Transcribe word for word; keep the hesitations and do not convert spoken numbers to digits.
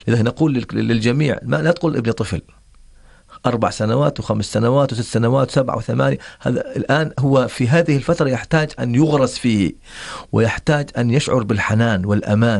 إذا نقول للجميع ما لا تقول ابن طفل أربع سنوات وخمس سنوات وست سنوات وسبع وثمانية، هذا الآن هو في هذه الفترة يحتاج أن يغرس فيه، ويحتاج أن يشعر بالحنان والأمان.